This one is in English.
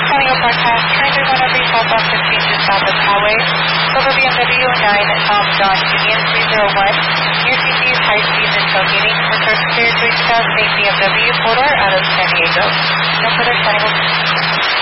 San Diego Broadcast, currently 103 southbound 15 to Southwest Highway, Silver BMW 9 southbound Union 301, near CC's High Speed and Tailgating, returns clear to 2008 BMW 4-door out of San Diego. No further signing.